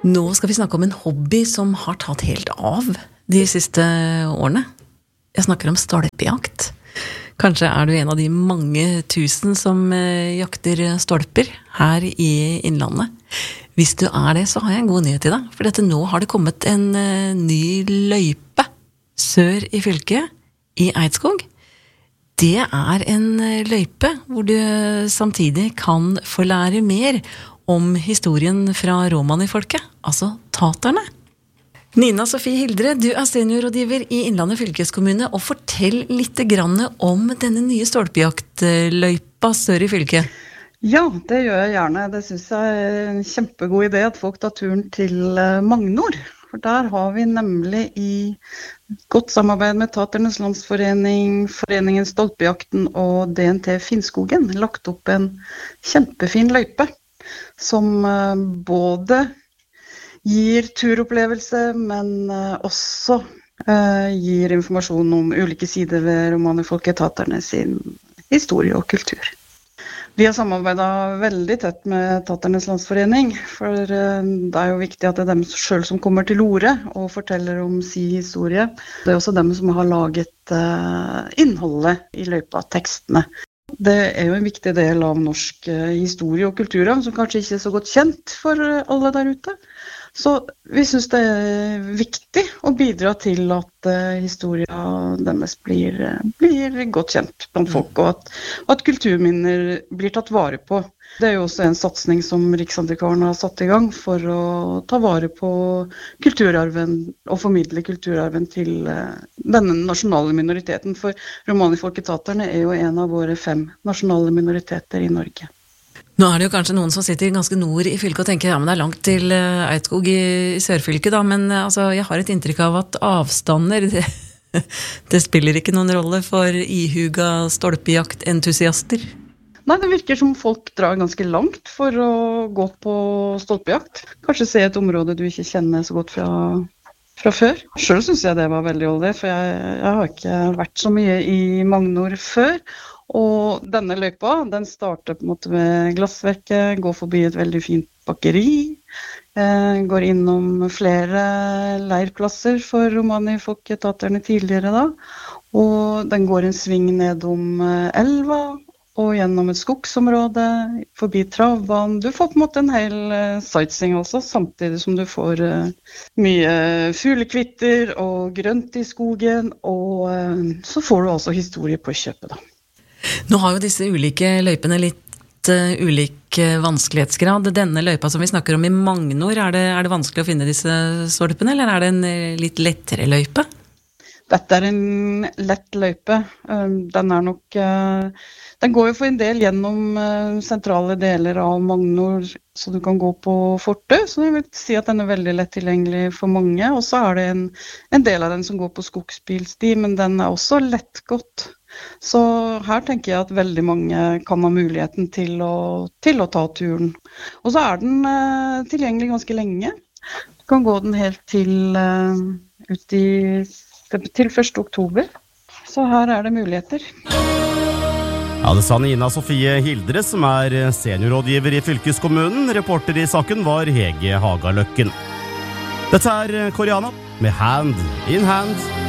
Nå skal vi snakke om en hobby som har tatt helt av de siste årene. Jeg snakker om stolpejakt. Kanskje er du en av de mange tusen som jakter stolper her i Innlandet. Hvis du er det, så har jeg en god nyhet til deg. For dette nå har det kommet en ny løype sør i fylket, i Eidskog. Det er en løype hvor du samtidig kan få lære mer om historien fra romanifolket, altså taterne. Nina Sofie Hildre, du er seniorrådgiver i Innlandet fylkeskommune, og fortell litt grann om denne nye stolpejaktløypa sør i fylket. Ja, det gjør jeg gjerne. Det synes jeg er en kjempegod idé at folk tar turen til Magnor. For der har vi nemlig i godt samarbeid med Taternes Landsforening, Foreningen Stolpejakten og DNT Finnskogen lagt opp en kjempefin løype som både gir turopplevelse, men også gir informasjon om ulike sider ved romanifolket Taterne sin historie og kultur. Vi har samarbeidet veldig tett med Taternes Landsforening, for det er jo viktig at det er dem selv som kommer til orde og forteller om sin historie. Det er også dem som har laget innholdet i løypa, tekstene. Det er jo en viktig del av norsk historie og kulturarv, som kanskje ikke er så godt kjent for alle der ute. Så vi synes det er viktig å bidra til at historien deres blir godt kjent blant folk, og at kulturminner blir tatt vare på. Det er jo også en satsning som Riksantikvaren har satt i gang for å ta vare på kulturarven og formidle kulturarven til denne nasjonale minoriteten. For romanifolket Taterne er jo en av våre 5 nasjonale minoriteter i Norge. Nå er det jo kanskje noen som sitter ganske nord i fylket og tenker, ja, men det er langt til Eidskog i sørfylket da, men altså, jeg har et inntrykk av at avstander, det spiller ikke noen rolle for ihuga stolpejaktentusiaster. Nei, det virker som folk drar ganske langt for å gå på stolpejakt. Kanskje se et område du ikke kjenner så godt fra før. Selv synes jeg det var veldig oldig, for jeg har ikke vært så mye i Magnor før. Og denne løypa, den starter på en måte med glassverket, går forbi et veldig fint bakeri, går innom flere leirplasser for romanifolket Taterne tidligere da, og den går en sving nedom elva, og gjennom et skogsområde, forbi travbanen. Du får på en måte en hel sightseeing også, samtidig som du får mye fuglekvitter og grønt i skogen, og så får du også historie på kjøpet da. Nå har jo disse ulike løypene litt ulik vanskelighetsgrad. Denne løypa som vi snakker om i Magnor, er det vanskelig å finne disse stolpene, eller er det en litt lettere løype? Dette er en lett løype. Den går jo for en del gjennom sentrale deler av Magnor, så du kan gå på fortet, så jeg vil si at den er veldig lett tilgjengelig for mange. Og så er det en del av den som går på skogsbilsti, men den er også lettgått. Så her tenker jeg at veldig mange kan ha muligheten til å ta turen. Og så er den tilgjengelig ganske lenge. Du kan gå den helt til 1. oktober. Så her er det muligheter. Ja, det sa Nina Sofie Hildre, som er seniorrådgiver i fylkeskommunen. Reporter i saken var Hege Hagaløkken. Dette er Koriana med Hand in Hand.